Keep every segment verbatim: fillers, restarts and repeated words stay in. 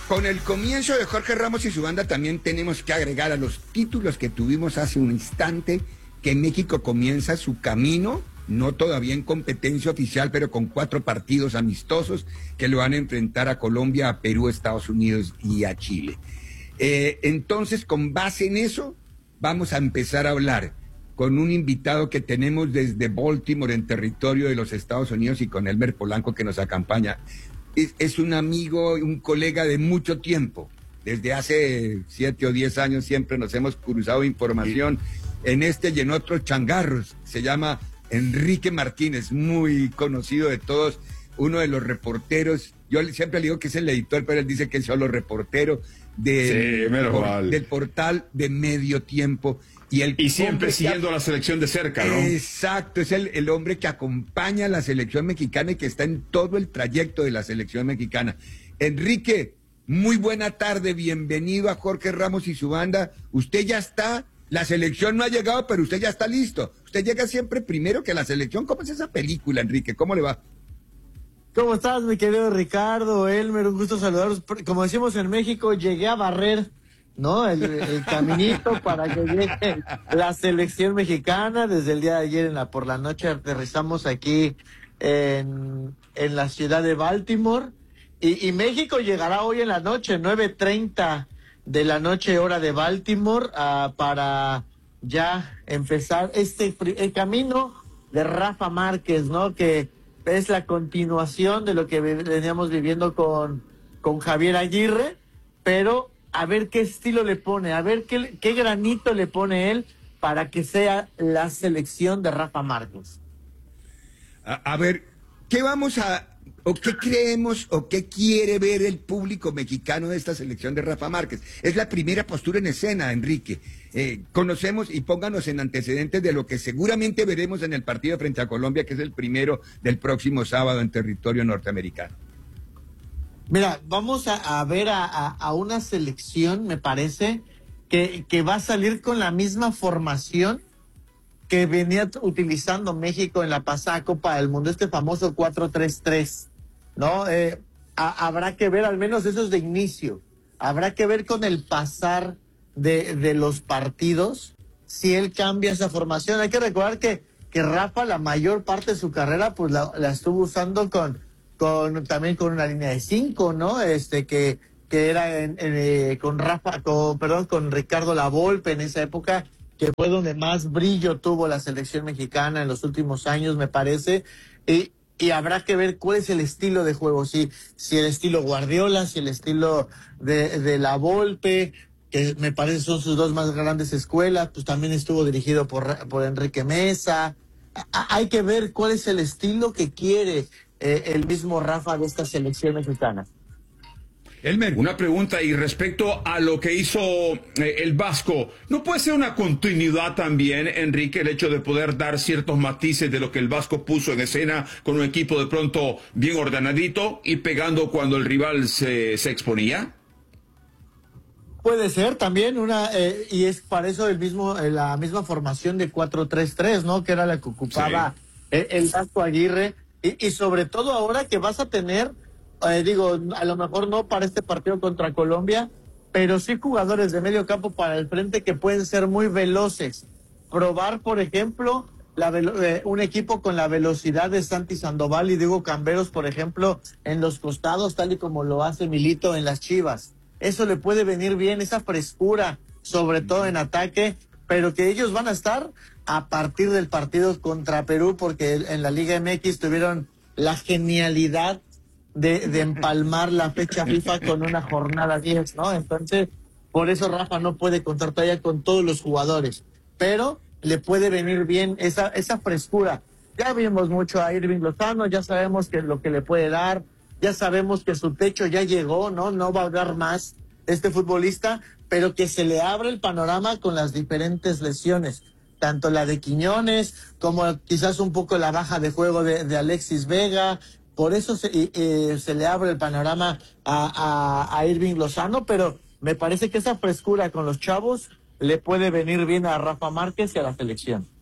Con el comienzo de Jorge Ramos y su banda también tenemos que agregar a los títulos que tuvimos hace un instante que México comienza su camino, no todavía en competencia oficial, pero con cuatro partidos amistosos que lo van a enfrentar a Colombia, a Perú, a Estados Unidos y a Chile. Eh, entonces, con base en eso, vamos a empezar a hablar con un invitado que tenemos desde Baltimore, en territorio de los Estados Unidos, y con Elmer Polanco, que nos acompaña. Es, es un amigo, un colega de mucho tiempo. Desde hace siete o diez años siempre nos hemos cruzado información en este y en otros changarros. Se llama Enrique Martínez, muy conocido de todos, uno de los reporteros. Yo siempre le digo que es el editor, pero él dice que es solo reportero de, sí, por, vale. del portal de Medio Tiempo. Y, el y siempre siguiendo a la selección de cerca, ¿no? Exacto, es el, el hombre que acompaña a la selección mexicana y que está en todo el trayecto de la selección mexicana. Enrique, muy buena tarde, bienvenido a Jorge Ramos y su banda. Usted ya está, la selección no ha llegado, pero usted ya está listo. Usted llega siempre primero que la selección. ¿Cómo es esa película, Enrique? ¿Cómo le va? ¿Cómo estás, mi querido Ricardo, Elmer? Un gusto saludaros. Como decimos en México, llegué a barrer, ¿no? El, el caminito para que llegue la selección mexicana. Desde el día de ayer en la, por la noche aterrizamos aquí en, en la ciudad de Baltimore. Y, y México llegará hoy en la noche, nueve treinta de la noche, hora de Baltimore, uh, para ya empezar este el camino de Rafa Márquez, ¿no? Que es la continuación de lo que veníamos viviendo con, con Javier Aguirre, pero a ver qué estilo le pone, a ver qué, qué granito le pone él para que sea la selección de Rafa Márquez. A, a ver, ¿qué vamos a, o qué creemos, o qué quiere ver el público mexicano de esta selección de Rafa Márquez? Es la primera postura en escena, Enrique. Eh, conocemos y pónganos en antecedentes de lo que seguramente veremos en el partido frente a Colombia, que es el primero del próximo sábado en territorio norteamericano. Mira, vamos a, a ver a, a, a una selección, me parece, que, que va a salir con la misma formación que venía utilizando México en la pasada Copa del Mundo, este famoso cuatro tres tres, ¿no? Eh, a, habrá que ver, al menos eso es de inicio, habrá que ver con el pasar de, de los partidos si él cambia esa formación. Hay que recordar que, que Rafa la mayor parte de su carrera pues la, la estuvo usando con... con también con una línea de cinco, ¿no? Este que que era en, en, eh, con Rafa, con, perdón, con Ricardo Lavolpe en esa época, que fue donde más brillo tuvo la selección mexicana en los últimos años, me parece. Y, y habrá que ver cuál es el estilo de juego, si si el estilo Guardiola, si el estilo de de Lavolpe, que me parece son sus dos más grandes escuelas, pues también estuvo dirigido por por Enrique Mesa. A, hay que ver cuál es el estilo que quiere Eh, el mismo Rafa de esta selección mexicana. Elmer, una pregunta y respecto a lo que hizo eh, el Vasco, ¿no puede ser una continuidad también, Enrique, el hecho de poder dar ciertos matices de lo que el Vasco puso en escena con un equipo de pronto bien ordenadito y pegando cuando el rival se, se exponía? Puede ser también una, eh, y es para eso el mismo, eh, la misma formación de cuatro tres tres, ¿no? Que era la que ocupaba sí. el, el Vasco Aguirre. Y, y sobre todo ahora que vas a tener, eh, digo, a lo mejor no para este partido contra Colombia, pero sí jugadores de medio campo para el frente que pueden ser muy veloces. Probar, por ejemplo, la eh, un equipo con la velocidad de Santi Sandoval y Diego Camberos, por ejemplo, en los costados, tal y como lo hace Milito en las Chivas. Eso le puede venir bien, esa frescura, sobre todo en ataque, pero que ellos van a estar a partir del partido contra Perú, porque en la Liga M X tuvieron la genialidad de, de empalmar la fecha FIFA con una jornada diez, ¿no? Entonces, por eso Rafa no puede contar todavía con todos los jugadores, pero le puede venir bien esa, esa frescura. Ya vimos mucho a Irving Lozano, ya sabemos que es lo que le puede dar, ya sabemos que su techo ya llegó, ¿no? No va a dar más este futbolista, pero que se le abre el panorama con las diferentes lesiones, tanto la de Quiñones como quizás un poco la baja de juego de, de Alexis Vega. Por eso se, eh, se le abre el panorama a, a, a Irving Lozano, pero me parece que esa frescura con los chavos le puede venir bien a Rafa Márquez y a la selección.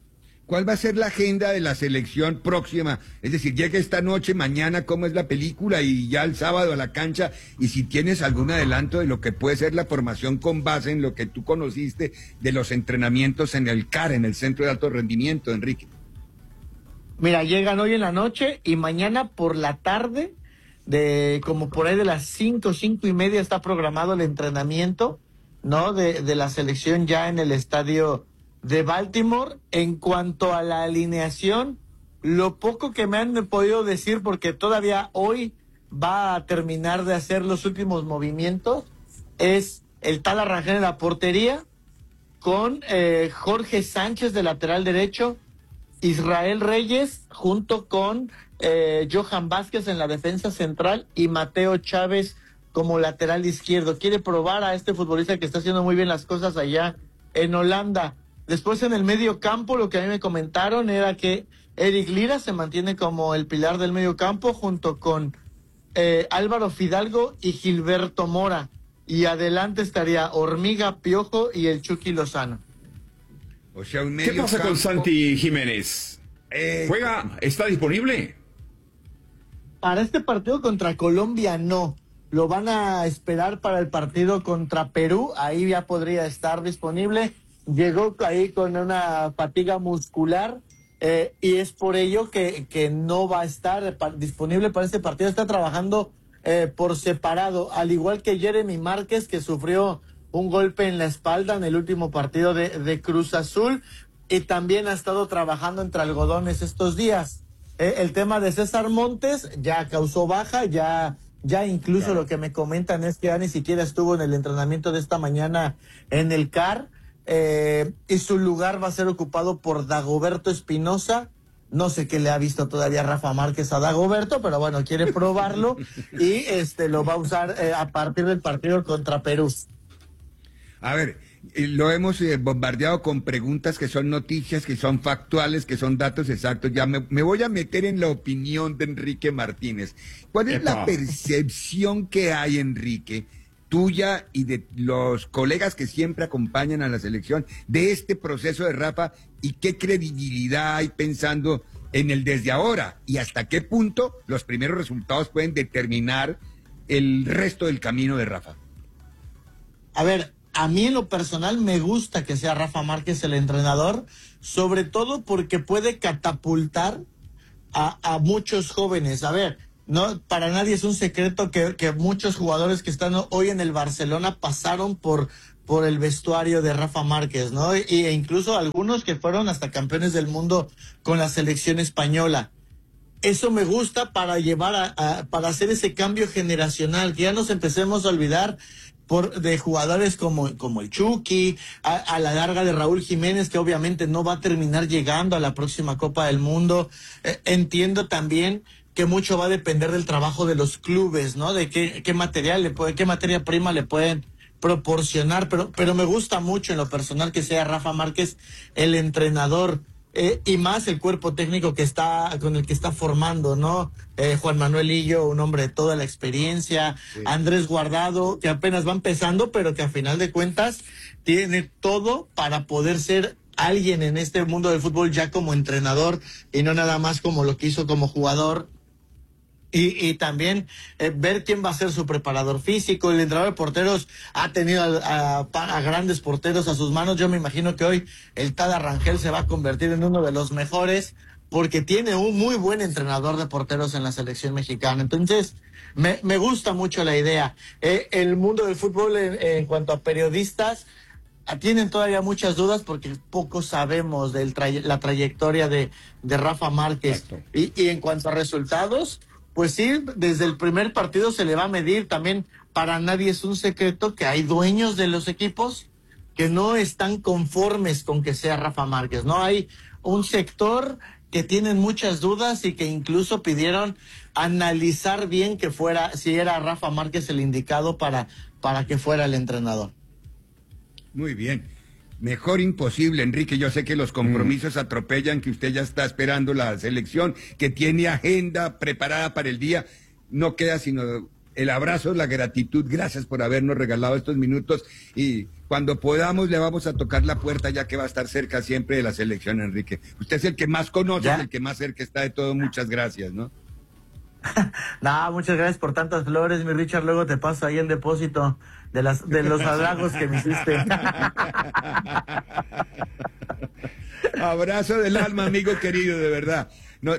¿Cuál va a ser la agenda de la selección próxima? Es decir, llega esta noche, mañana, ¿cómo es la película? Y ya el sábado a la cancha. Y si tienes algún adelanto de lo que puede ser la formación con base en lo que tú conociste de los entrenamientos en el C A R, en el Centro de Alto Rendimiento, Enrique. Mira, llegan hoy en la noche y mañana por la tarde, de como por ahí de las cinco, cinco y media está programado el entrenamiento, ¿no? De, de la selección ya en el estadio de Baltimore. En cuanto a la alineación, lo poco que me han podido decir, porque todavía hoy va a terminar de hacer los últimos movimientos, es el Tala Rangel en la portería, con eh, Jorge Sánchez de lateral derecho, Israel Reyes junto con eh, Johan Vázquez en la defensa central y Mateo Chávez como lateral izquierdo. Quiere probar a este futbolista que está haciendo muy bien las cosas allá en Holanda. Después en el medio campo, lo que a mí me comentaron era que Eric Lira se mantiene como el pilar del medio campo junto con eh, Álvaro Fidalgo y Gilberto Mora. Y adelante estaría Hormiga, Piojo y el Chucky Lozano. O sea, un medio ¿Qué pasa campo... con Santi Jiménez? Eh... ¿Juega? ¿Está disponible? Para este partido contra Colombia no. Lo van a esperar para el partido contra Perú. Ahí ya podría estar disponible. Llegó ahí con una fatiga muscular eh, y es por ello que, que no va a estar pa- disponible para este partido. Está trabajando eh, por separado, al igual que Jeremy Márquez, que sufrió un golpe en la espalda en el último partido de, de Cruz Azul y también ha estado trabajando entre algodones estos días. Eh, el tema de César Montes ya causó baja, ya, ya incluso claro. Lo que me comentan es que ya ni siquiera estuvo en el entrenamiento de esta mañana en el C A R. Eh, y su lugar va a ser ocupado por Dagoberto Espinosa. No sé qué le ha visto todavía Rafa Márquez a Dagoberto, pero bueno, quiere probarlo y este lo va a usar eh, a partir del partido contra Perú. A ver, lo hemos eh, bombardeado con preguntas que son noticias, que son factuales, que son datos exactos. Ya me, me voy a meter en la opinión de Enrique Martínez. ¿Cuál es Epa. la percepción que hay, Enrique, tuya y de los colegas que siempre acompañan a la selección de este proceso de Rafa, y qué credibilidad hay pensando en el desde ahora y hasta qué punto los primeros resultados pueden determinar el resto del camino de Rafa? A ver, a mí en lo personal me gusta que sea Rafa Márquez el entrenador, sobre todo porque puede catapultar a, a muchos jóvenes. A ver, no, para nadie es un secreto que, que muchos jugadores que están hoy en el Barcelona pasaron por, por el vestuario de Rafa Márquez, ¿no? Y, e incluso algunos que fueron hasta campeones del mundo con la selección española. Eso me gusta para llevar a, a para hacer ese cambio generacional, que ya nos empecemos a olvidar por de jugadores como, como el Chucky, a, a la larga de Raúl Jiménez, que obviamente no va a terminar llegando a la próxima Copa del Mundo. Eh, entiendo también que mucho va a depender del trabajo de los clubes, ¿no? De qué, qué material le puede, qué materia prima le pueden proporcionar, pero, pero me gusta mucho en lo personal que sea Rafa Márquez el entrenador, eh, y más el cuerpo técnico que está, con el que está formando, ¿no? Eh, Juan Manuel Illo, un hombre de toda la experiencia, sí. Andrés Guardado, que apenas va empezando, pero que a final de cuentas tiene todo para poder ser alguien en este mundo del fútbol ya como entrenador y no nada más como lo que hizo como jugador. Y, y también eh, ver quién va a ser su preparador físico. El entrenador de porteros ha tenido a, a, a grandes porteros a sus manos. Yo me imagino que hoy el Tala Rangel se va a convertir en uno de los mejores porque tiene un muy buen entrenador de porteros en la selección mexicana. Entonces, me, me gusta mucho la idea. Eh, el mundo del fútbol en, en cuanto a periodistas tienen todavía muchas dudas porque poco sabemos de tray la trayectoria de, de Rafa Márquez. Y, y en cuanto a resultados, pues sí, desde el primer partido se le va a medir. También para nadie es un secreto que hay dueños de los equipos que no están conformes con que sea Rafa Márquez, ¿no? Hay un sector que tienen muchas dudas y que incluso pidieron analizar bien que fuera, si era Rafa Márquez el indicado para, para que fuera el entrenador. Muy bien. Mejor imposible, Enrique. Yo sé que los compromisos mm. atropellan, que usted ya está esperando la selección, que tiene agenda preparada para el día. No queda sino el abrazo, la gratitud, gracias por habernos regalado estos minutos y cuando podamos le vamos a tocar la puerta ya que va a estar cerca siempre de la selección, Enrique. Usted es el que más conoce, el que más cerca está de todo, muchas gracias, ¿no? No, muchas gracias por tantas flores, mi Richard, luego te paso ahí el depósito de las de los halagos que me hiciste. Abrazo del alma, amigo querido, de verdad. No...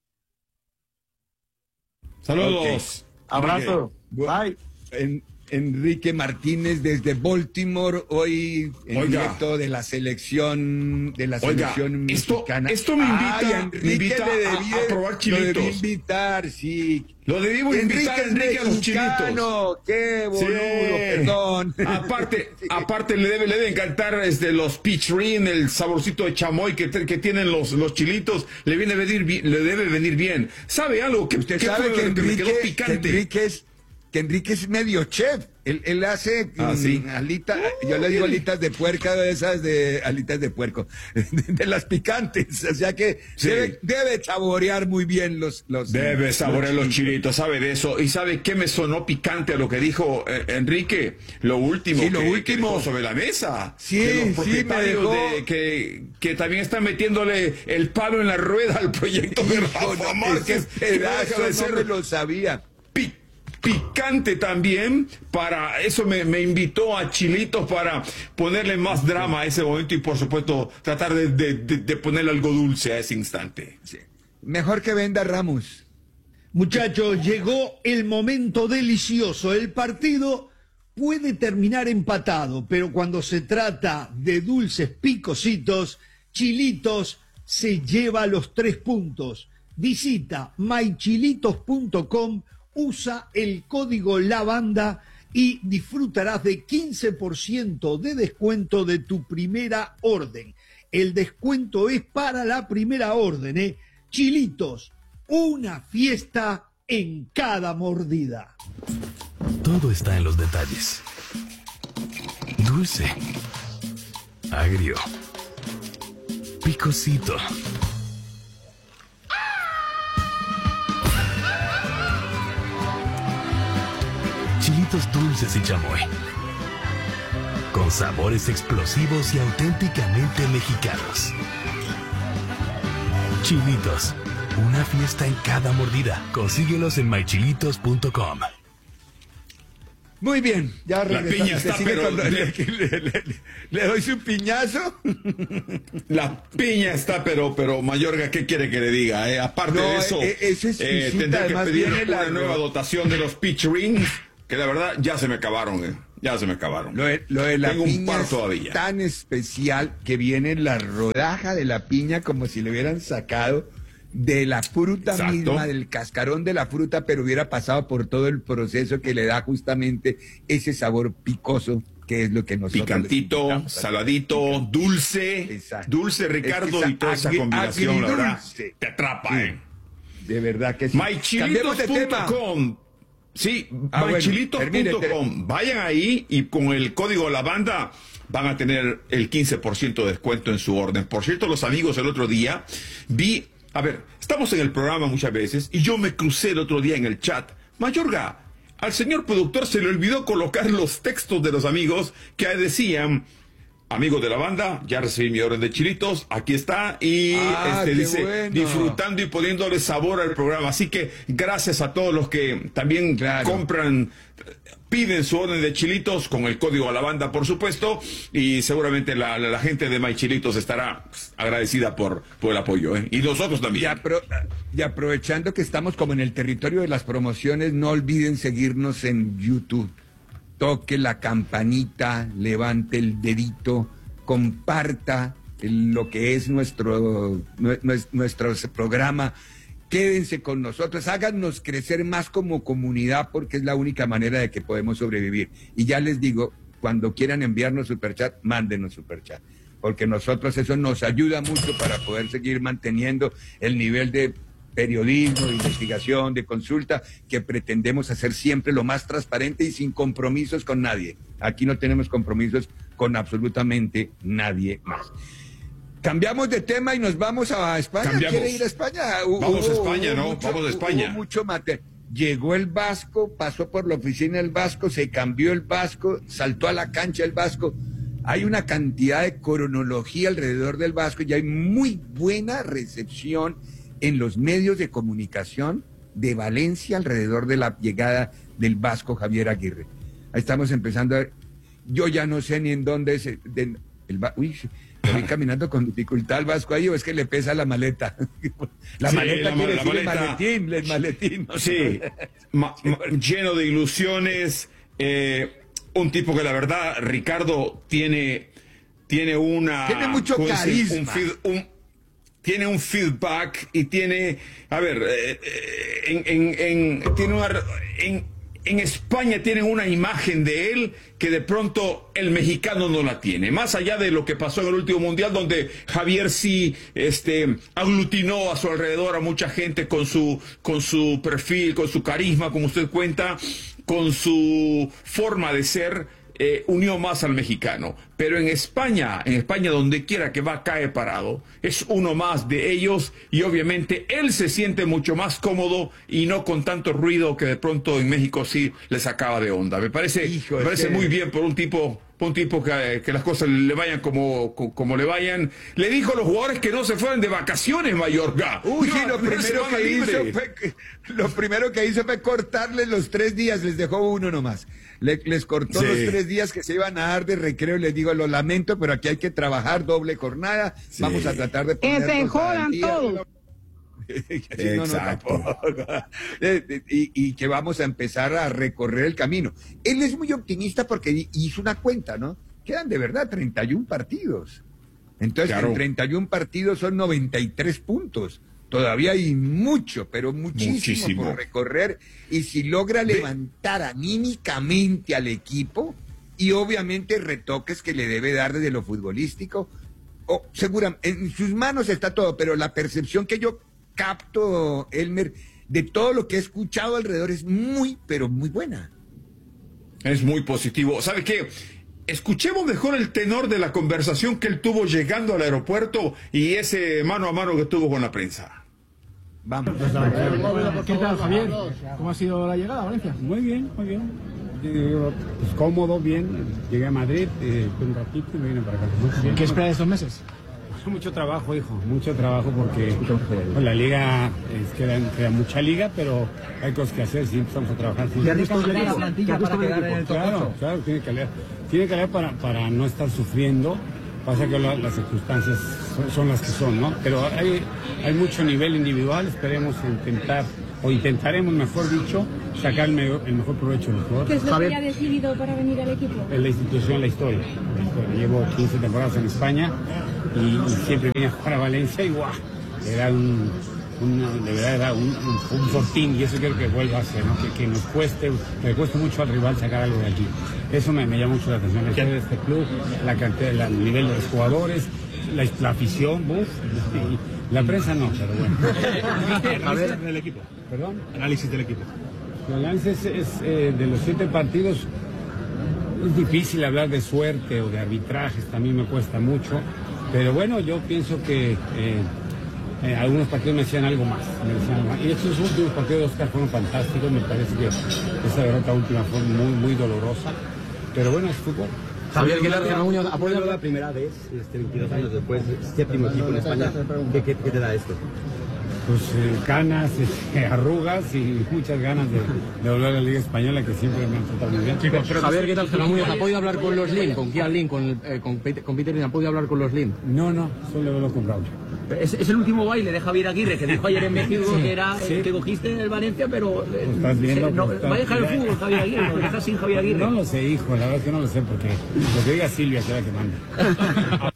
Saludos. Okay. Abrazo. Bye. En, Enrique Martínez desde Baltimore, hoy en Oiga. directo de la selección de la Oiga, selección esto, mexicana. Esto me invita, Ay, Enrique me invita le debí, a, a probar chilitos. Lo debí invitar, sí. Lo debimos invitar, Enrique, a los chilitos. Qué boludo, sí. Perdón. Aparte, sí. aparte le debe, le debe encantar este, los peach ring, el saborcito de chamoy que, que tienen los, los chilitos. Le viene a venir, le debe venir bien. ¿Sabe algo que usted que sabe que, Enrique, que me quedó picante? Que Enrique es, que Enrique es medio chef. Él, él hace ah, mm, ¿sí? alitas, yo le digo alitas de puerca, de esas de alitas de puerco, de, de las picantes, o sea que sí. debe, debe saborear muy bien los... los debe saborear los chilitos, sabe de eso, y sabe qué me sonó picante a lo que dijo eh, Enrique, lo último, sí, lo que, último que dejó sobre la mesa, sí, que los propietarios sí, me dejó... de, que, que también están metiéndole el palo en la rueda al proyecto de Rafa Márquez, que no deja de ser, no me lo sabía. Picante también, para eso me, me invitó a Chilitos para ponerle más drama a ese momento y por supuesto tratar de, de, de, de ponerle algo dulce a ese instante. Sí. Mejor que venda Ramos. Muchachos, llegó el momento delicioso. El partido puede terminar empatado, pero cuando se trata de dulces picositos, Chilitos se lleva los tres puntos. Visita my chilitos punto com, usa el código LABANDA y disfrutarás de quince por ciento de descuento de tu primera orden. El descuento es para la primera orden, ¿eh? Chilitos, una fiesta en cada mordida. Todo está en los detalles. Dulce, agrio, picosito. Chilitos dulces y chamoy, con sabores explosivos y auténticamente mexicanos. Chilitos, una fiesta en cada mordida. Consíguelos en my chilitos punto com. Muy bien, ya la piña está, pero le, le, le, le, le doy su piñazo. La piña está, pero, pero Mayorga, ¿qué quiere que le diga? Eh? Aparte no, de eso, eh, eso es eh, tendré que pedir una la... nueva dotación de los peach rings, que la verdad ya se me acabaron, eh. ya se me acabaron. Lo de, lo de la Tengo piña un par es todavía. Tan especial que viene la rodaja de la piña como si le hubieran sacado de la fruta Exacto. misma, del cascarón de la fruta, pero hubiera pasado por todo el proceso que le da justamente ese sabor picoso, que es lo que nosotros... Picantito, saladito, dulce, Exacto. dulce, Ricardo, es que y toda esa combinación, la verdad, te atrapa, sí. ¿eh? De verdad que sí. my chilitos punto com. Sí, ah, my chilitos punto com. Bueno, vayan ahí y con el código LABANDA van a tener el quince por ciento de descuento en su orden. Por cierto, los amigos, el otro día vi... A ver, estamos en el programa muchas veces y yo me crucé el otro día en el chat. Mayorga, al señor productor se le olvidó colocar los textos de los amigos que decían: amigos de la banda, ya recibí mi orden de chilitos, aquí está, y ah, este, dice, bueno. disfrutando y poniéndole sabor al programa. Así que gracias a todos los que también claro. compran, piden su orden de chilitos con el código a la banda, por supuesto, y seguramente la, la, la gente de My Chilitos estará pues, agradecida por, por el apoyo, ¿eh? Y nosotros también. Y, apro y aprovechando que estamos como en el territorio de las promociones, no olviden seguirnos en YouTube. Toque la campanita, levante el dedito, comparta el, lo que es nuestro, nuestro, nuestro programa. Quédense con nosotros, háganos crecer más como comunidad, porque es la única manera de que podemos sobrevivir. Y ya les digo, cuando quieran enviarnos superchat, mándenos superchat, porque nosotros eso nos ayuda mucho para poder seguir manteniendo el nivel de periodismo, de investigación, de consulta, que pretendemos hacer siempre lo más transparente y sin compromisos con nadie. Aquí no tenemos compromisos con absolutamente nadie más. Cambiamos de tema y nos vamos a España. Cambiamos. ¿Quiere ir a España? Vamos uh, a España, uh, ¿no? Mucho, vamos a España. Hubo mucho mate. llegó el Vasco, pasó por la oficina del Vasco, se cambió el Vasco, saltó a la cancha el Vasco. Hay una cantidad de cronología alrededor del Vasco y hay muy buena recepción en los medios de comunicación de Valencia alrededor de la llegada del Vasco Javier Aguirre. Ahí estamos empezando a ver. Yo ya no sé ni en dónde es. De, el, uy, voy caminando con dificultad al Vasco ahí, o es que le pesa la maleta. La sí, maleta la, quiere la decir maleta. el maletín, el maletín. Sí, ma, ma, lleno de ilusiones. Eh, un tipo que la verdad, Ricardo, tiene, tiene una... Tiene mucho carisma. Un feed, un, tiene un feedback y tiene... A ver, eh, en, en, en, tiene una... En, En España tienen una imagen de él que de pronto el mexicano no la tiene. Más allá de lo que pasó en el último mundial, donde Javier sí este, aglutinó a su alrededor a mucha gente con su, con su perfil, con su carisma, como usted cuenta, con su forma de ser. Eh, unió más al mexicano, pero en España, en España donde quiera que va cae parado, es uno más de ellos y obviamente él se siente mucho más cómodo y no con tanto ruido que de pronto en México sí le sacaba de onda. Me parece, Hijo, me parece que... muy bien por un tipo, por un tipo que, que las cosas le vayan como, como le vayan. Le dijo a los jugadores que no se fueran de vacaciones, Mallorca. Uy, no, sí, lo primero que hizo fue, lo primero que hizo fue cortarles los tres días, les dejó uno nomás. Le, les cortó sí. los tres días que se iban a dar de recreo, les digo, lo lamento, pero aquí hay que trabajar doble jornada, sí. vamos a tratar de poner... Que se jodan todos. Exacto. No, no, y, y que vamos a empezar a recorrer el camino. Él es muy optimista porque hizo una cuenta, ¿no? Quedan de verdad treinta y un partidos. Entonces, claro. En treinta y un partidos son noventa y tres puntos. Todavía hay mucho, pero muchísimo, muchísimo. por recorrer. Y si logra de... levantar anímicamente al equipo y obviamente retoques que le debe dar desde lo futbolístico, oh, seguramente en sus manos está todo, pero la percepción que yo capto, Elmer, de todo lo que he escuchado alrededor es muy, pero muy buena. Es muy positivo. ¿Sabe qué? Escuchemos mejor el tenor de la conversación que él tuvo llegando al aeropuerto y ese mano a mano que tuvo con la prensa. Vamos. ¿Qué tal, Javier? ¿Cómo ha sido la llegada a Valencia? Muy bien, muy bien. Pues cómodo, bien. Llegué a Madrid, eh, un ratito y me vine para acá. ¿Qué espera de estos meses? Mucho trabajo, hijo, mucho trabajo porque pues, la liga, es, queda, queda mucha liga, pero hay cosas que hacer, sí, empezamos a trabajar. Sí. ¿Ya has visto la plantilla para quedar en el top Claro, ocho? claro, tiene que leer. Tiene que leer para, para no estar sufriendo. Pasa que la, las circunstancias son, son las que son, ¿no? Pero hay, hay mucho nivel individual, esperemos intentar, o intentaremos, mejor dicho, sacar el mejor, el mejor provecho de los jugadores. ¿Qué es lo Javier, que ha decidido para venir al equipo? En la institución, la historia. La historia. Llevo quince temporadas en España y, y siempre vine a jugar a Valencia y ¡guau! Era un, un, de verdad era un, un, un fortín y eso quiero que vuelva a ser, ¿no? Que, que nos cueste, que le cueste mucho al rival sacar algo de aquí. Eso me, me llama mucho la atención, la historia de este club, la cantidad, la, el nivel de los jugadores, la, la afición, uf, la prensa no, pero bueno. Análisis del equipo. ¿Perdón? Análisis del equipo. El análisis es, es eh, de los siete partidos. Es difícil hablar de suerte o de arbitrajes, también me cuesta mucho, pero bueno, yo pienso que eh, eh, algunos partidos me decían algo más, me decían algo más. Y estos últimos partidos de Oscar fueron fantásticos, me parece que esa derrota última fue muy, muy dolorosa, pero bueno, es fútbol. Javier, ¿qué tal? Muñoz, apoya la primera vez, este, veintidós años después, séptimo equipo en España. ¿Qué, qué, qué te da esto? Pues eh, canas, eh, arrugas y muchas ganas de, de volver a la Liga Española, que siempre me han tratado muy bien. Chicos, pero Javier, ¿qué tal? ¿Ha podido hablar con los Lin, con Kian Lin, con, eh, con, Peter, con Peter Lin? ¿Ha podido hablar con los Lin? No, no, solo lo he comprado. Es, es el último baile de Javier Aguirre, que dijo ayer en México sí, que era sí. el que cogiste en el Valencia, pero... Eh, pues estás viendo, se, no, pues va a dejar el fútbol Javier Aguirre, porque está sin Javier Aguirre. No lo sé, hijo, la verdad es que no lo sé, porque lo que diga Silvia será que manda.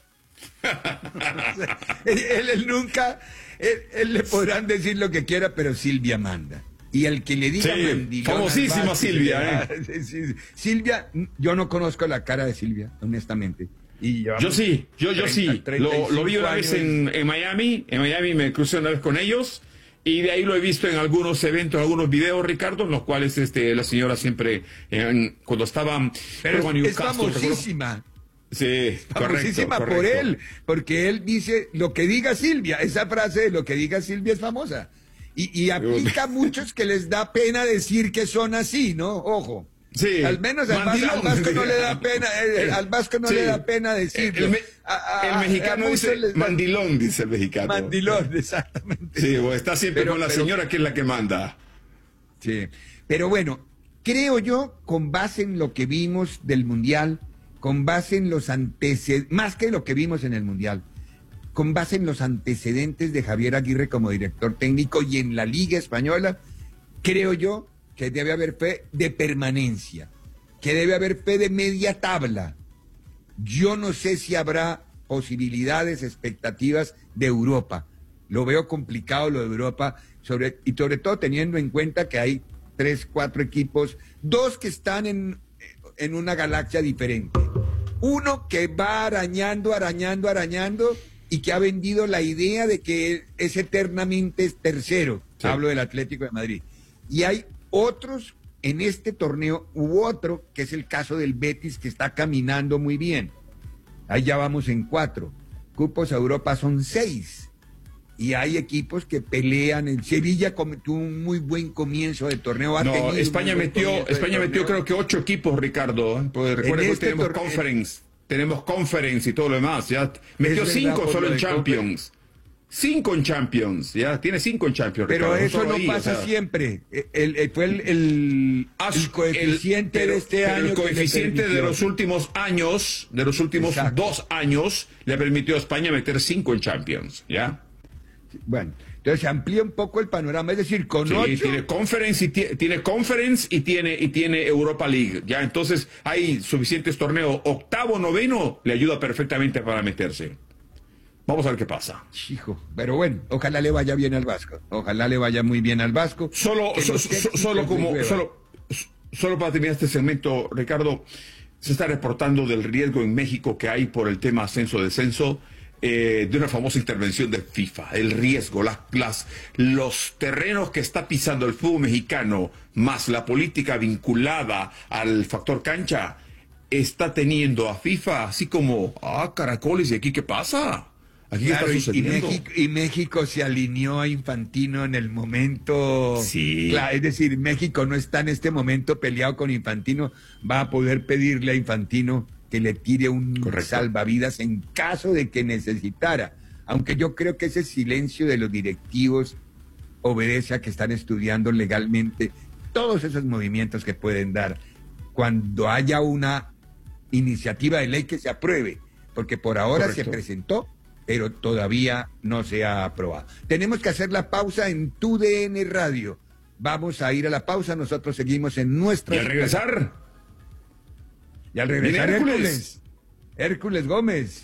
él, él nunca, él, él le podrán decir lo que quiera, pero Silvia manda. Y el que le diga... Sí, famosísima Silvia, ¿eh? Silvia, yo no conozco la cara de Silvia, honestamente. Y yo sí, yo, yo sí. Lo, lo vi una vez en, en Miami, en Miami me crucé una vez con ellos. Y de ahí lo he visto en algunos eventos, en algunos videos, Ricardo, en los cuales este, la señora siempre, en, cuando estaban... Pero es, es famosísima. Sí, famosísima correcto, por correcto. él, porque él dice, lo que diga Silvia, esa frase de lo que diga Silvia es famosa. Y, y aplica a muchos que les da pena decir que son así, ¿no? Ojo. Sí. Al menos al, Vas, al Vasco no le da pena, eh, al Vasco no sí. le da pena decirlo. El, me, a, a, el mexicano dice da... mandilón, dice el mexicano. Mandilón, exactamente. Sí, bueno, está siempre pero, con la pero, señora que es la que manda. Sí, pero bueno, creo yo, con base en lo que vimos del Mundial, con base en los antecedentes, más que lo que vimos en el Mundial, con base en los antecedentes de Javier Aguirre como director técnico y en la Liga Española, creo yo que debe haber fe de permanencia, que debe haber fe de media tabla. Yo no sé si habrá posibilidades, expectativas de Europa. Lo veo complicado lo de Europa, sobre, y sobre todo teniendo en cuenta que hay tres, cuatro equipos, dos que están en, en una galaxia diferente. Uno que va arañando, arañando, arañando, y que ha vendido la idea de que es eternamente tercero. Sí. Hablo del Atlético de Madrid. Y hay otros en este torneo, u otro, que es el caso del Betis, que está caminando muy bien. Ahí ya vamos en cuatro. Cupos a Europa son seis. Y hay equipos que pelean. El Sevilla tuvo un muy buen comienzo de torneo. Ha no, España metió, España metió creo que ocho equipos, Ricardo. Pues recuerda que este tenemos tor- Conference. En... Tenemos Conference y todo lo demás. Ya metió cinco solo en Champions. Cinco en Champions, ya tiene cinco en Champions. Pero Ricardo, eso no ahí, pasa o sea, siempre. El, el, fue el, el, el coeficiente el, pero, de este pero año. El coeficiente de los últimos años, de los últimos Exacto. dos años, le permitió a España meter cinco en Champions, ¿ya? Bueno, entonces se amplía un poco el panorama, es decir, con sí, ocho... tiene Conference y tiene, tiene Conference y tiene y tiene Europa League, ya, entonces hay suficientes torneos. Octavo, noveno, le ayuda perfectamente para meterse. Vamos a ver qué pasa. Hijo, pero bueno, ojalá le vaya bien al Vasco. Ojalá le vaya muy bien al Vasco. Solo, so, so, solo como, solo, solo para terminar este segmento, Ricardo, se está reportando del riesgo en México que hay por el tema ascenso-descenso, eh, de una famosa intervención de FIFA. El riesgo, las, las, los terrenos que está pisando el fútbol mexicano, más la política vinculada al factor cancha, está teniendo a FIFA así como, ah, caracoles, ¿y aquí qué pasa? Aquí claro, está sucediendo. Y México, y México se alineó a Infantino en el momento. Sí. Claro, es decir, México no está en este momento peleado con Infantino. Va a poder pedirle a Infantino que le tire un Correcto. salvavidas en caso de que necesitara. Aunque yo creo que ese silencio de los directivos obedece a que están estudiando legalmente todos esos movimientos que pueden dar cuando haya una iniciativa de ley que se apruebe. Porque por ahora Correcto. se presentó, pero todavía no se ha aprobado. Tenemos que hacer la pausa en Tu D N Radio. Vamos a ir a la pausa, nosotros seguimos en nuestra... ¿Y al regresar? Y al regresar Hércules. Hércules. Hércules Gómez.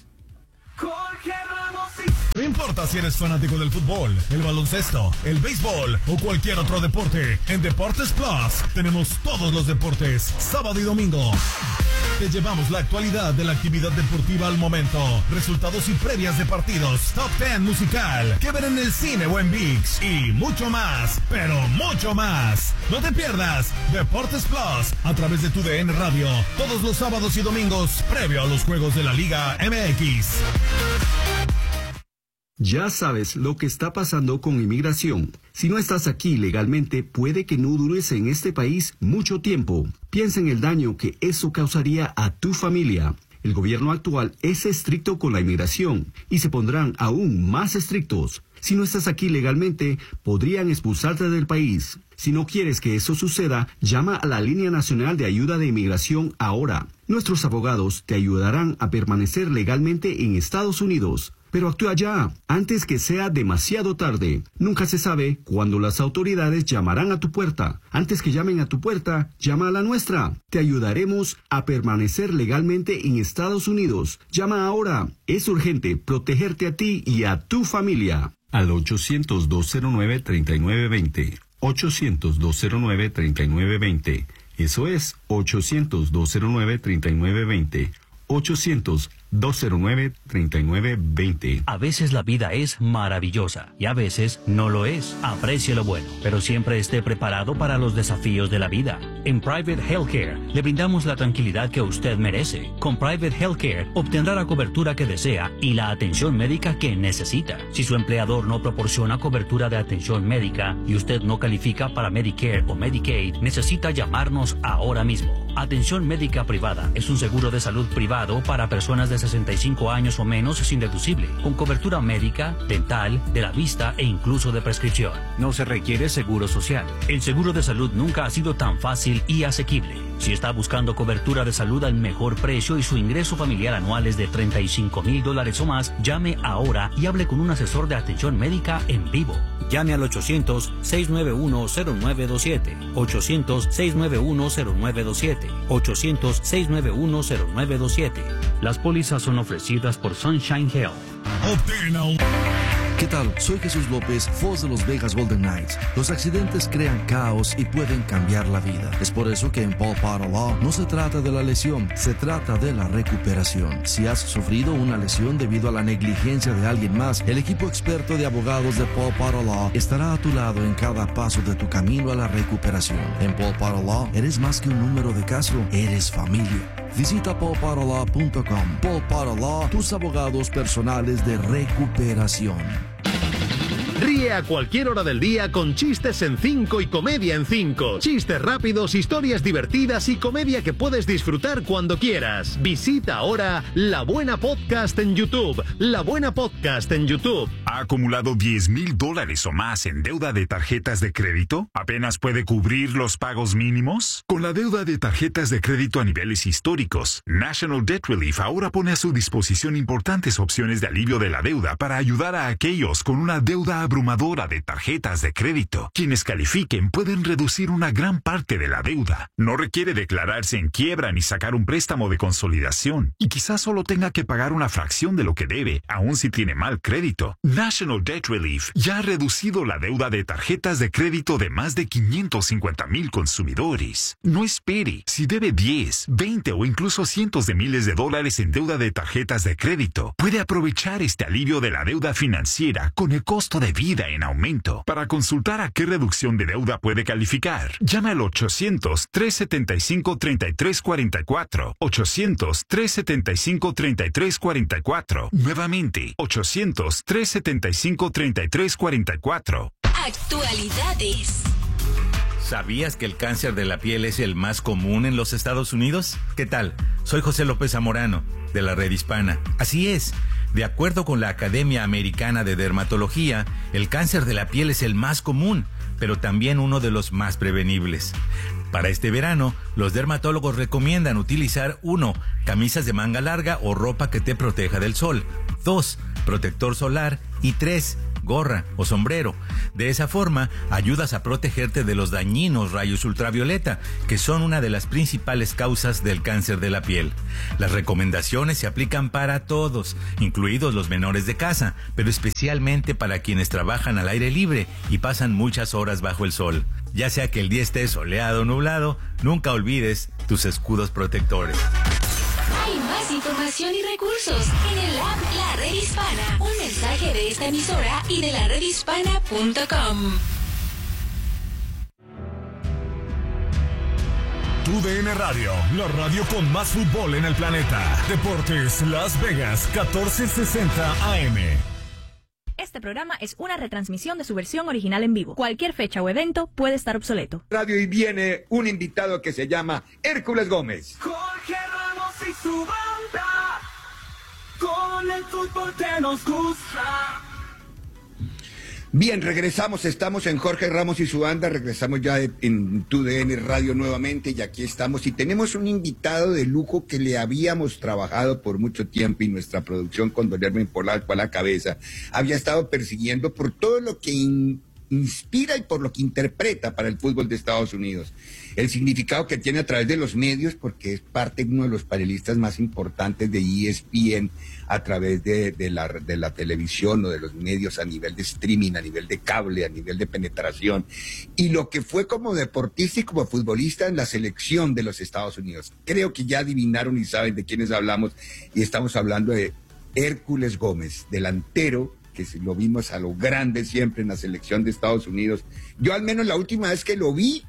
No importa si eres fanático del fútbol, el baloncesto, el béisbol o cualquier otro deporte, en Deportes Plus tenemos todos los deportes, sábado y domingo. Te llevamos la actualidad de la actividad deportiva al momento, resultados y previas de partidos, top ten musical, que ver en el cine o en ViX y mucho más, pero mucho más. No te pierdas Deportes Plus a través de Tu D N Radio, todos los sábados y domingos, previo a los juegos de la Liga M X. Ya sabes lo que está pasando con inmigración. Si no estás aquí legalmente, puede que no dures en este país mucho tiempo. Piensa en el daño que eso causaría a tu familia. El gobierno actual es estricto con la inmigración y se pondrán aún más estrictos. Si no estás aquí legalmente, podrían expulsarte del país. Si no quieres que eso suceda, llama a la Línea Nacional de Ayuda de Inmigración ahora. Nuestros abogados te ayudarán a permanecer legalmente en Estados Unidos. Pero actúa ya, antes que sea demasiado tarde. Nunca se sabe cuándo las autoridades llamarán a tu puerta. Antes que llamen a tu puerta, llama a la nuestra. Te ayudaremos a permanecer legalmente en Estados Unidos. Llama ahora. Es urgente protegerte a ti y a tu familia. Al ochocientos, dos cero nueve, treinta y nueve veinte. ochocientos, dos cero nueve, treinta y nueve veinte. Eso es ochocientos, dos cero nueve, treinta y nueve veinte. ochocientos, dos cero nueve, tres nueve dos cero. A veces la vida es maravillosa y a veces no lo es. Aprecie lo bueno, pero siempre esté preparado para los desafíos de la vida. En Private Healthcare le brindamos la tranquilidad que usted merece. Con Private Healthcare obtendrá la cobertura que desea y la atención médica que necesita. Si su empleador no proporciona cobertura de atención médica y usted no califica para Medicare o Medicaid, necesita llamarnos ahora mismo. Atención médica privada es un seguro de salud privado para personas de sesenta y cinco años o menos sin deducible, con cobertura médica, dental, de la vista e incluso de prescripción. No se requiere seguro social. El seguro de salud nunca ha sido tan fácil y asequible. Si está buscando cobertura de salud al mejor precio y su ingreso familiar anual es de treinta y cinco mil dólares o más, llame ahora y hable con un asesor de atención médica en vivo. Llame al ochocientos, seis nueve uno, cero nueve dos siete, ochocientos, seis nueve uno, cero nueve dos siete, ochocientos, seis nueve uno, cero nueve dos siete. Las pólizas son ofrecidas por Sunshine Health. ¿Qué tal? Soy Jesús López, voz de los Vegas Golden Knights. Los accidentes crean caos y pueden cambiar la vida. Es por eso que en Paul Potter Law no se trata de la lesión, se trata de la recuperación. Si has sufrido una lesión debido a la negligencia de alguien más, el equipo experto de abogados de Paul Potter Law estará a tu lado en cada paso de tu camino a la recuperación. En Paul Potter Law eres más que un número de caso, eres familia. Visita paul potter law punto com. Paul Potter Law, tus abogados personales de recuperación. Ríe a cualquier hora del día con chistes en cinco y comedia en cinco. Chistes rápidos, historias divertidas y comedia que puedes disfrutar cuando quieras. Visita ahora La Buena Podcast en YouTube. La Buena Podcast en YouTube. ¿Ha acumulado diez mil dólares o más en deuda de tarjetas de crédito? ¿Apenas puede cubrir los pagos mínimos? Con la deuda de tarjetas de crédito a niveles históricos, National Debt Relief ahora pone a su disposición importantes opciones de alivio de la deuda para ayudar a aquellos con una deuda abrumadora de tarjetas de crédito. Quienes califiquen pueden reducir una gran parte de la deuda. No requiere declararse en quiebra ni sacar un préstamo de consolidación. Y quizás solo tenga que pagar una fracción de lo que debe, aun si tiene mal crédito. National Debt Relief ya ha reducido la deuda de tarjetas de crédito de más de quinientos cincuenta mil consumidores. No espere. Si debe diez, veinte o incluso cientos de miles de dólares en deuda de tarjetas de crédito, puede aprovechar este alivio de la deuda financiera con el costo de vida en aumento. Para consultar a qué reducción de deuda puede calificar, llama al ochocientos, tres setenta y cinco, treinta y tres cuarenta y cuatro. ochocientos, tres setenta y cinco, treinta y tres cuarenta y cuatro. Nuevamente, ochocientos, tres setenta y cinco, treinta y tres cuarenta y cuatro. Actualidades. ¿Sabías que el cáncer de la piel es el más común en los Estados Unidos? ¿Qué tal? Soy José López Zamorano, de la Red Hispana. Así es. De acuerdo con la Academia Americana de Dermatología, el cáncer de la piel es el más común, pero también uno de los más prevenibles. Para este verano, los dermatólogos recomiendan utilizar uno, camisas de manga larga o ropa que te proteja del sol. dos, protector solar. Y tres, gorra o sombrero. De esa forma, ayudas a protegerte de los dañinos rayos ultravioleta, que son una de las principales causas del cáncer de la piel. Las recomendaciones se aplican para todos, incluidos los menores de casa, pero especialmente para quienes trabajan al aire libre y pasan muchas horas bajo el sol. Ya sea que el día esté soleado o nublado, nunca olvides tus escudos protectores. Hay más información y recursos en el app La Red Hispana. Un mensaje de esta emisora y de la red hispana punto com. Tu D N Radio, la radio con más fútbol en el planeta. Deportes Las Vegas, catorce sesenta A M. Este programa es una retransmisión de su versión original en vivo. Cualquier fecha o evento puede estar obsoleto. Radio y viene un invitado que se llama Hércules Gómez. Jorge Ramos y su banda, con el fútbol que nos gusta. Bien, regresamos, estamos en Jorge Ramos y su banda, regresamos ya en Tu D N Radio nuevamente y aquí estamos y tenemos un invitado de lujo que le habíamos trabajado por mucho tiempo y nuestra producción con Don Hermen Polanco a la cabeza había estado persiguiendo por todo lo que in, inspira y por lo que interpreta para el fútbol de Estados Unidos. El significado que tiene a través de los medios, porque es parte de uno de los panelistas más importantes de E S P N a través de, de, la, de la televisión o de los medios a nivel de streaming, a nivel de cable, a nivel de penetración. Y lo que fue como deportista y como futbolista en la selección de los Estados Unidos. Creo que ya adivinaron y saben de quiénes hablamos, y estamos hablando de Hércules Gómez, delantero, que lo vimos a lo grande siempre en la selección de Estados Unidos. Yo al menos la última vez que lo vi,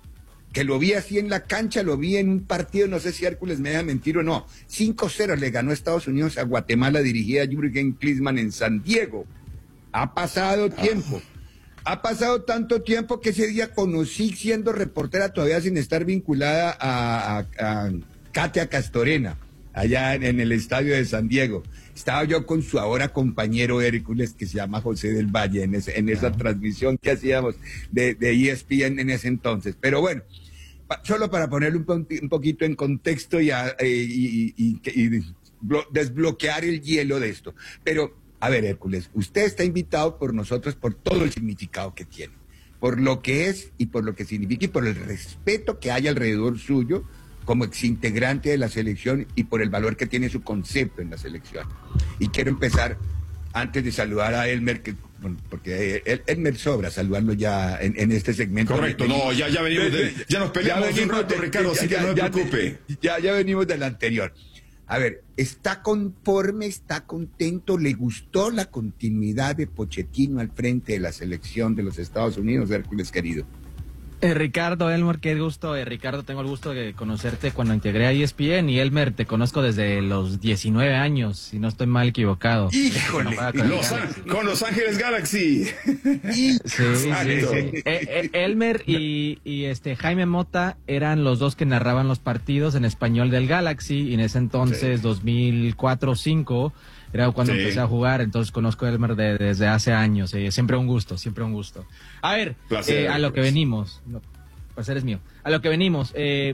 que lo vi así en la cancha, lo vi en un partido, no sé si Hércules me deja mentir o no, cinco cero le ganó Estados Unidos a Guatemala, dirigida a Jürgen Klinsmann en San Diego. Ha pasado tiempo, ha pasado tanto tiempo que ese día conocí siendo reportera todavía sin estar vinculada a, a, a Katia Castorena, allá en, en el estadio de San Diego. Estaba yo con su ahora compañero Hércules, que se llama José del Valle, en, ese, en esa uh-huh. transmisión que hacíamos de, de E S P N en ese entonces. Pero bueno, pa, solo para ponerle un, po un poquito en contexto y, a, eh, y, y, y, y desbloquear el hielo de esto. Pero, a ver, Hércules, usted está invitado por nosotros por todo el significado que tiene, por lo que es y por lo que significa y por el respeto que hay alrededor suyo como exintegrante de la selección y por el valor que tiene su concepto en la selección. Y quiero empezar, antes de saludar a Elmer, que, bueno, porque el, Elmer sobra saludarlo ya en, en este segmento. Correcto, no, ya, ya venimos, de, ya nos peleamos ya un rato, de, Ricardo, así que no se preocupe. Ya, ya venimos del anterior. A ver, ¿está conforme, está contento? ¿Le gustó la continuidad de Pochettino al frente de la selección de los Estados Unidos, Hércules querido? Eh, Ricardo, Elmer, qué gusto. Eh, Ricardo, tengo el gusto de conocerte cuando integré a E S P N, y Elmer, te conozco desde los diecinueve años, si no estoy mal equivocado. ¡Híjole! Con los, con Los Ángeles Galaxy. Sí, sí, sí. Eh, eh, Elmer y, y este Jaime Mota eran los dos que narraban los partidos en español del Galaxy, y en ese entonces, sí. dos mil cuatro o dos mil cinco, era cuando sí. empecé a jugar, entonces conozco a Elmer de, desde hace años. Eh, siempre un gusto, siempre un gusto. A ver, Placer, eh, a lo que venimos. No, placer es mío. A lo que venimos. Eh,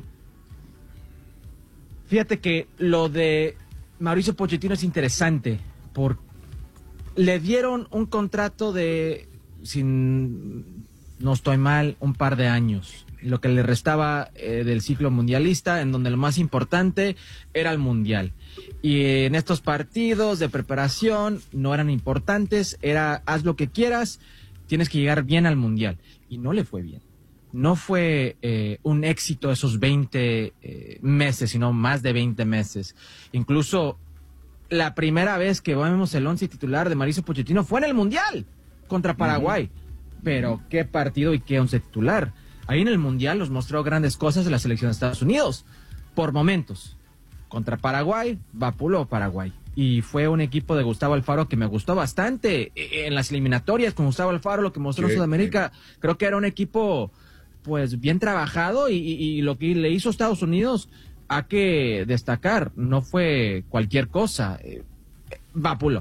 fíjate que lo de Mauricio Pochettino es interesante, porque le dieron un contrato de, sin no estoy mal, un par de años. Lo que le restaba eh, del ciclo mundialista, en donde lo más importante era el mundial. Y en estos partidos de preparación no eran importantes, era haz lo que quieras, tienes que llegar bien al mundial. Y no le fue bien. No fue eh, un éxito esos veinte eh, meses, sino más de veinte meses. Incluso la primera vez que vemos el once titular de Mauricio Pochettino fue en el mundial contra Paraguay. Uh-huh. Pero qué partido y qué once titular. Ahí en el mundial nos mostró grandes cosas de la selección de Estados Unidos, por momentos. Contra Paraguay, vapuló Paraguay. Y fue un equipo de Gustavo Alfaro que me gustó bastante. En las eliminatorias con Gustavo Alfaro, lo que mostró sí, Sudamérica, sí. creo que era un equipo pues bien trabajado, y, y, y lo que le hizo Estados Unidos hay que destacar, no fue cualquier cosa. Eh, vapuló.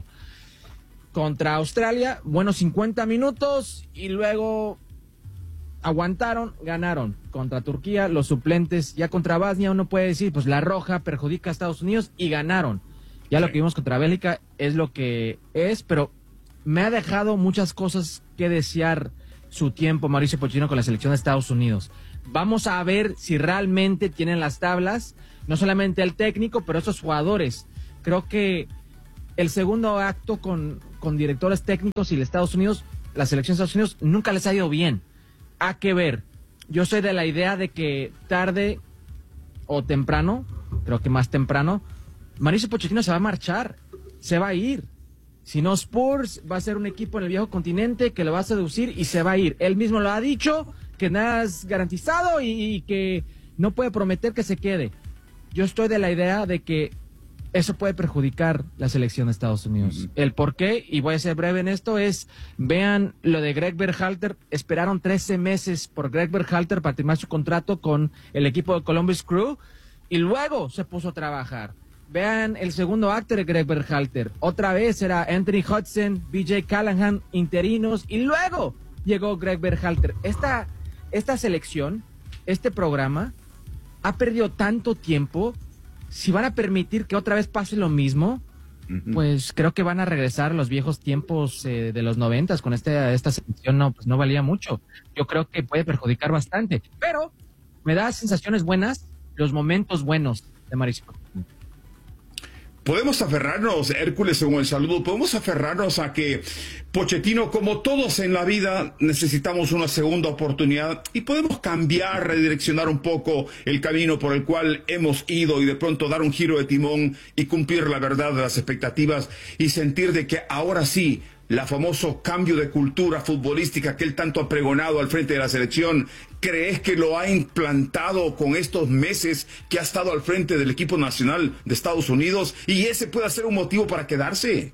Contra Australia, buenos cincuenta minutos, y luego aguantaron, ganaron. Contra Turquía, los suplentes, ya contra Bosnia uno puede decir, pues la roja perjudica a Estados Unidos, y ganaron. Ya sí. Lo que vimos contra Bélgica es lo que es, pero me ha dejado muchas cosas que desear su tiempo Mauricio Pochettino con la selección de Estados Unidos. Vamos a ver si realmente tienen las tablas, no solamente el técnico, pero esos jugadores. Creo que el segundo acto con, con directores técnicos y de Estados Unidos, la selección de Estados Unidos, nunca les ha ido bien. Hay que ver. Yo soy de la idea de que tarde o temprano, creo que más temprano, Mauricio Pochettino se va a marchar, se va a ir. Si no, Spurs va a ser un equipo en el viejo continente que lo va a seducir y se va a ir. Él mismo lo ha dicho, que nada es garantizado y, y que no puede prometer que se quede. Yo estoy de la idea de que eso puede perjudicar la selección de Estados Unidos. Uh-huh. El por qué, y voy a ser breve en esto, es, vean lo de Greg Berhalter. Esperaron trece meses por Greg Berhalter para terminar su contrato con el equipo de Columbus Crew, y luego se puso a trabajar. Vean el segundo acto de Greg Berhalter. Otra vez era Anthony Hudson, B J Callahan, interinos, y luego llegó Greg Berhalter. Esta, esta selección, este programa, ha perdido tanto tiempo. Si van a permitir que otra vez pase lo mismo, pues creo que van a regresar los viejos tiempos eh, de los noventas. Con este, esta selección no, pues no valía mucho. Yo creo que puede perjudicar bastante, pero me da sensaciones buenas, los momentos buenos de Mauricio Pochettino. Podemos aferrarnos, Hércules, según el saludo, podemos aferrarnos a que Pochettino, como todos en la vida, necesitamos una segunda oportunidad y podemos cambiar, redireccionar un poco el camino por el cual hemos ido y de pronto dar un giro de timón y cumplir la verdad de las expectativas y sentir de que ahora sí, la famoso cambio de cultura futbolística que él tanto ha pregonado al frente de la selección, ¿crees que lo ha implantado con estos meses que ha estado al frente del equipo nacional de Estados Unidos? ¿Y ese puede ser un motivo para quedarse?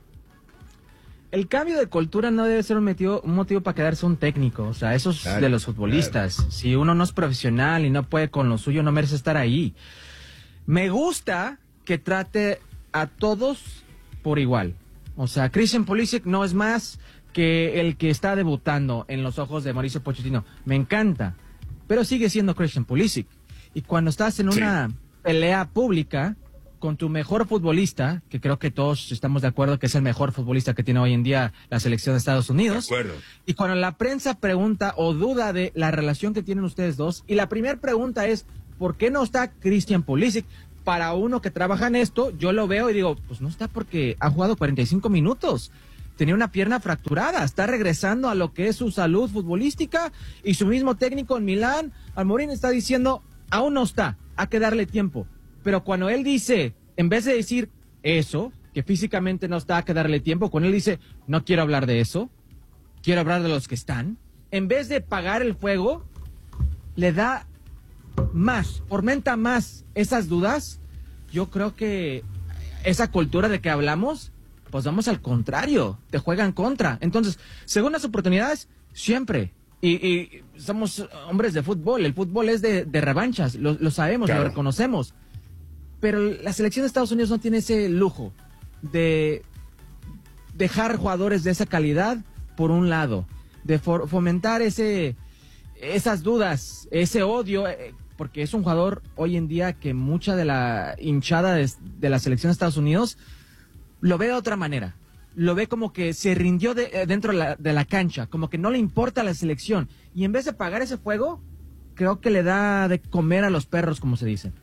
El cambio de cultura no debe ser un motivo, un motivo para quedarse un técnico. O sea, eso es claro, de los futbolistas. Claro. Si uno no es profesional y no puede con lo suyo, no merece estar ahí. Me gusta que trate a todos por igual. O sea, Christian Pulisic no es más que el que está debutando en los ojos de Mauricio Pochettino. Me encanta, pero sigue siendo Christian Pulisic. Y cuando estás en una sí. pelea pública con tu mejor futbolista, que creo que todos estamos de acuerdo que es el mejor futbolista que tiene hoy en día la selección de Estados Unidos. De acuerdo. Y cuando la prensa pregunta o duda de la relación que tienen ustedes dos, y la primera pregunta es, ¿por qué no está Christian Pulisic? Para uno que trabaja en esto, yo lo veo y digo, pues no está porque ha jugado cuarenta y cinco minutos. Tenía una pierna fracturada, está regresando a lo que es su salud futbolística y su mismo técnico en Milán, Amorín, está diciendo, aún no está, hay que darle tiempo. Pero cuando él dice, en vez de decir eso, que físicamente no está, hay que darle tiempo, cuando él dice, no quiero hablar de eso, quiero hablar de los que están, en vez de apagar el fuego, le da más, fomenta más esas dudas. Yo creo que esa cultura de que hablamos, pues vamos al contrario, te juegan contra. Entonces, segundas oportunidades, siempre. Y, y somos hombres de fútbol, el fútbol es de, de revanchas, lo, lo sabemos, claro. Lo reconocemos. Pero la selección de Estados Unidos no tiene ese lujo de dejar jugadores de esa calidad por un lado, de for, fomentar ese, esas dudas, ese odio, eh, porque es un jugador hoy en día que mucha de la hinchada de, de la selección de Estados Unidos lo ve de otra manera. Lo ve como que se rindió de, eh, dentro de la, de la cancha, como que no le importa la selección. Y en vez de apagar ese fuego, creo que le da de comer a los perros, como se dice.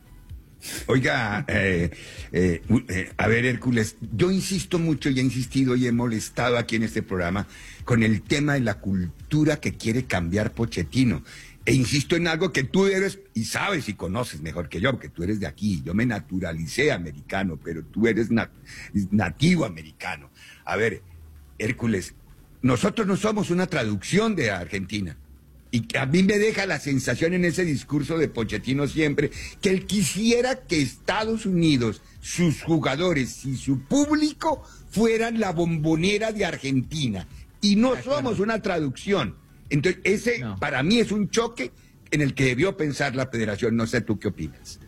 Oiga, eh, eh, eh, a ver, Hércules, yo insisto mucho y he insistido y he molestado aquí en este programa con el tema de la cultura que quiere cambiar Pochettino. E insisto en algo que tú eres, y sabes y conoces mejor que yo, porque tú eres de aquí. Yo me naturalicé americano, pero tú eres nat nativo americano. A ver, Hércules, nosotros no somos una traducción de Argentina. Y a mí me deja la sensación en ese discurso de Pochettino siempre, que él quisiera que Estados Unidos, sus jugadores y su público fueran la bombonera de Argentina. Y no ah, somos claro. una traducción. Entonces, ese no. para mí es un choque en el que debió pensar la federación. No sé tú qué opinas.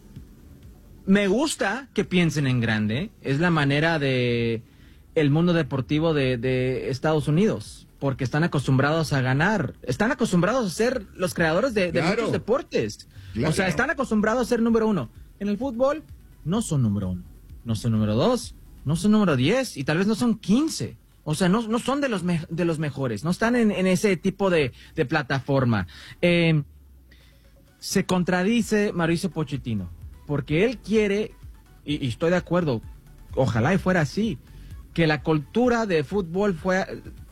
Me gusta que piensen en grande. Es la manera de el mundo deportivo de, de Estados Unidos. Porque están acostumbrados a ganar. Están acostumbrados a ser los creadores de, de claro. muchos deportes. Claro. O sea, están acostumbrados a ser número uno. En el fútbol, no son número uno. No son número dos. No son número diez. Y tal vez no son quince. O sea, no, no son de los, me, de los mejores. No están en, en ese tipo de, de plataforma. Eh, se contradice Mauricio Pochettino. Porque él quiere, y, y estoy de acuerdo, ojalá y fuera así, que la cultura de fútbol fuera...